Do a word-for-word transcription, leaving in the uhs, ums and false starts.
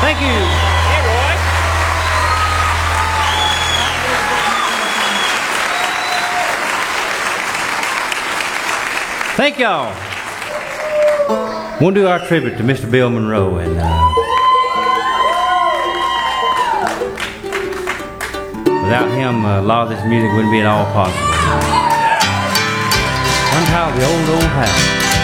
Thank you. Hey, Roy. Thank y'all. We'll do our tribute to Mister Bill Monroe, and uh, without him, uh, a lot of this music wouldn't be at all possible. Untitled, the old, old house.